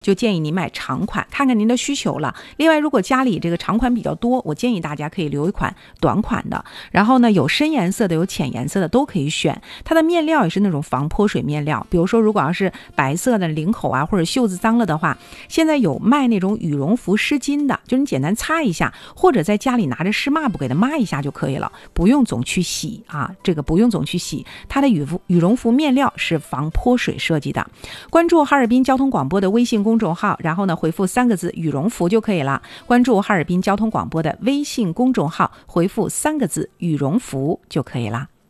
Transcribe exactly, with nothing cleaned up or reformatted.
就建议您买长款，看看您的需求了。另外，如果家里这个长款比较多，我建议大家可以留一款短款的。然后呢，有深颜色的，有浅颜色的，都可以选。它的面料也是那种防泼水面料，比如说如果要是白色的领口啊，或者袖子脏了的话，现在有卖那种羽绒服湿巾的，就是你简单擦一下，或者在家里拿着湿抹布给它抹一下就可以了，不用总去洗啊，这个不用总去洗。它的羽服羽绒服面料是防泼水设计的。关注哈尔滨交通广播的微信公众号，然后呢回复三个字羽绒服就可以了。关注哈尔滨交通广播的微信公众号，回复三个字羽绒服就可以了。